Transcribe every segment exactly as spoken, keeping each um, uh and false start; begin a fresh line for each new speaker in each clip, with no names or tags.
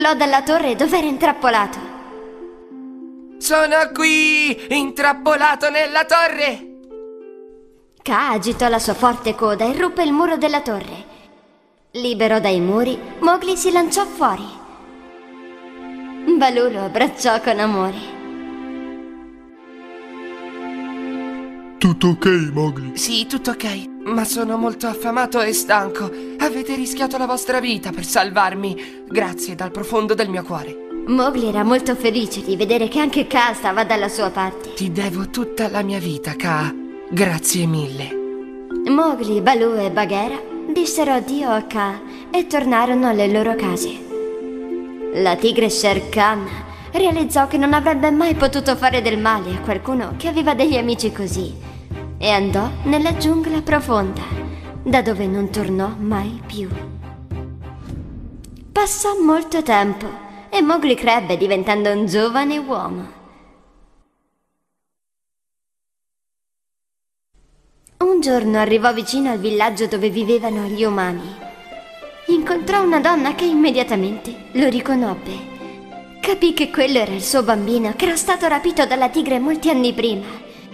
L'ho dalla torre dove era intrappolato.
Sono qui, intrappolato nella torre!
Kaa agitò la sua forte coda e ruppe il muro della torre. Libero dai muri, Mowgli si lanciò fuori. Baloo lo abbracciò con amore.
Tutto ok, Mowgli?
Sì, tutto ok, ma sono molto affamato e stanco. Avete rischiato la vostra vita per salvarmi. Grazie dal profondo del mio cuore.
Mowgli era molto felice di vedere che anche Kaa stava dalla sua parte.
Ti devo tutta la mia vita, Kaa. Grazie mille.
Mowgli, Baloo e Bagheera dissero addio a Kaa e tornarono alle loro case. La tigre Shere Khan realizzò che non avrebbe mai potuto fare del male a qualcuno che aveva degli amici così e andò nella giungla profonda, da dove non tornò mai più. Passò molto tempo e Mowgli crebbe diventando un giovane uomo. Un giorno arrivò vicino al villaggio dove vivevano gli umani. Incontrò una donna che immediatamente lo riconobbe. Capì che quello era il suo bambino che era stato rapito dalla tigre molti anni prima.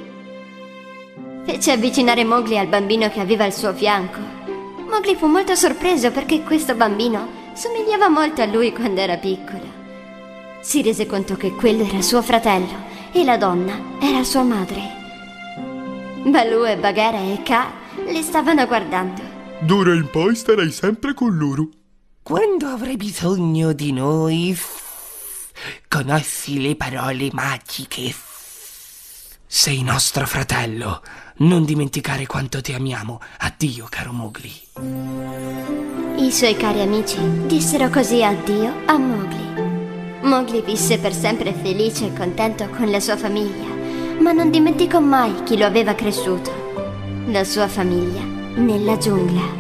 Fece avvicinare Mowgli al bambino che aveva al suo fianco. Mowgli fu molto sorpreso perché questo bambino somigliava molto a lui quando era piccolo. Si rese conto che quello era suo fratello e la donna era sua madre. Baloo e Bagheera e Kaa li stavano guardando.
D'ora in poi starai sempre con loro.
Quando avrai bisogno di noi, conosci le parole magiche. Sei nostro fratello. Non dimenticare quanto ti amiamo. Addio, caro Mowgli.
I suoi cari amici dissero così addio a Mowgli. Mowgli visse per sempre felice e contento con la sua famiglia, ma non dimenticò mai chi lo aveva cresciuto, la sua famiglia nella giungla.